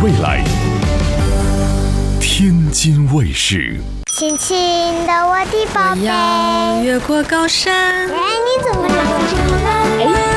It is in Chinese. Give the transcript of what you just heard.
未来。天津卫视。 轻轻的我的宝贝， 我要越过高山。 哎，你怎么知道？